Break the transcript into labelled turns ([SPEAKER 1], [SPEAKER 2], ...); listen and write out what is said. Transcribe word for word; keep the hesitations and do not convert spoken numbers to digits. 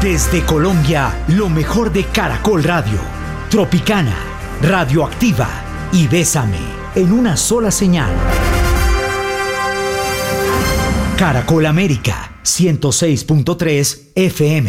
[SPEAKER 1] Desde Colombia, lo mejor de Caracol Radio, Tropicana, Radioactiva y Bésame, en una sola señal. Caracol América, ciento seis punto tres F M.